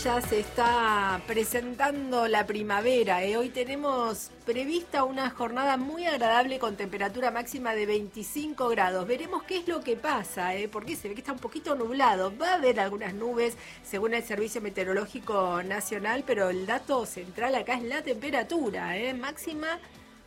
ya se está presentando la primavera. Hoy tenemos prevista una jornada muy agradable con temperatura máxima de 25 grados. Veremos qué es lo que pasa, porque se ve que está un poquito nublado. Va a haber algunas nubes según el Servicio Meteorológico Nacional, pero el dato central acá es la temperatura, máxima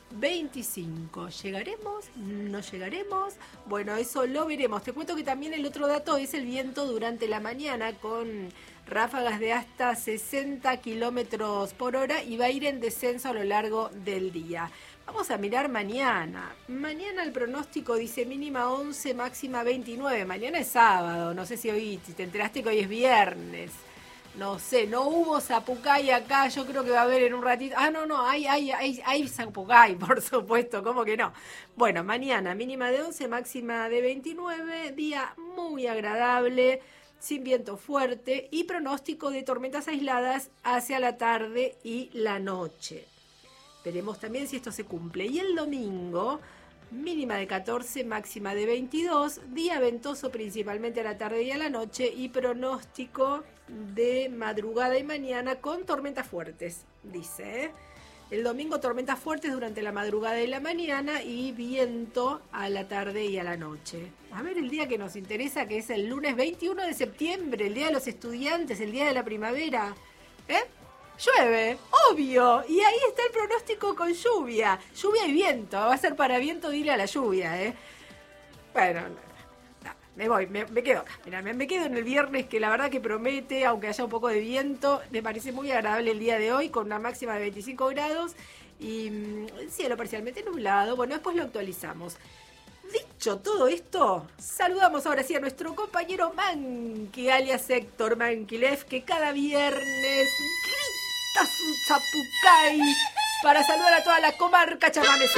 25. ¿Llegaremos? ¿No llegaremos? Bueno, eso lo veremos. Te cuento que también el otro dato es el viento durante la mañana con ráfagas de hasta 60 kilómetros por hora y va a ir en descenso a lo largo del día. Vamos a mirar mañana. Mañana el pronóstico dice mínima 11, máxima 29. Mañana es sábado. No sé si te enteraste que hoy es viernes. No sé, no hubo Zapucay acá, yo creo que va a haber en un ratito. No, hay Zapucay, por supuesto, ¿cómo que no? Bueno, mañana mínima de 11, máxima de 29, día muy agradable, sin viento fuerte y pronóstico de tormentas aisladas hacia la tarde y la noche. Veremos también si esto se cumple. Y el domingo, mínima de 14, máxima de 22, día ventoso principalmente a la tarde y a la noche y pronóstico de madrugada y mañana con tormentas fuertes, dice. El domingo tormentas fuertes durante la madrugada y la mañana y viento a la tarde y a la noche. A ver el día que nos interesa, que es el lunes 21 de septiembre, el día de los estudiantes, el día de la primavera. Llueve, obvio, y ahí está el pronóstico con lluvia y viento, va a ser para viento, dile a la lluvia, Bueno, me quedo acá, mirá, me quedo en el viernes que la verdad que promete, aunque haya un poco de viento, me parece muy agradable el día de hoy, con una máxima de 25 grados y cielo parcialmente nublado, bueno, después lo actualizamos. Dicho todo esto, saludamos ahora sí a nuestro compañero Manqui, alias Héctor Manquilev, que cada viernes grita su Zapucay para saludar a toda la comarca chamamecera.